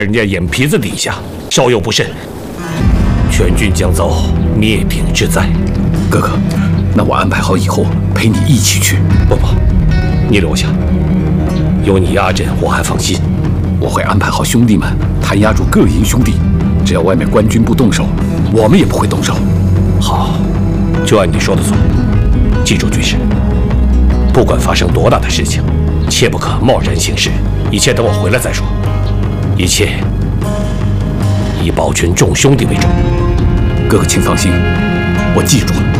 人家眼皮子底下，稍有不慎，全军将遭灭顶之灾。 哥哥，那我安排好以后陪你一起去。 不，你留下，有你压阵，我还放心。 我会安排好兄弟们弹压住各营兄弟，只要外面官军不动手，我们也不会动手。 好，就按你说的做。记住，军师，不管发生多大的事情，切不可贸然行事，一切等我回来再说。一切以保全众兄弟为重。 哥哥请放心，我记住了。